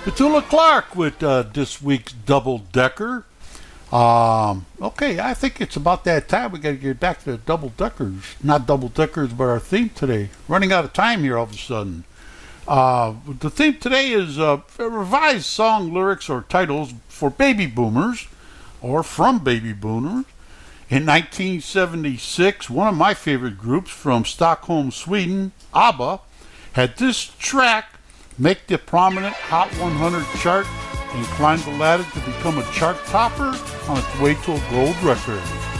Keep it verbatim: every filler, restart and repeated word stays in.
Petula Clark with uh, this week's Double Decker. Um, okay, I think it's about that time. We got to get back to Double Deckers. Not Double Deckers, but our theme today. Running out of time here all of a sudden. Uh, the theme today is uh, revised song lyrics or titles for baby boomers, or from baby boomers. In nineteen seventy-six, one of my favorite groups from Stockholm, Sweden, ABBA, had this track make the prominent Hot one hundred chart and climb the ladder to become a chart topper on its way to a gold record.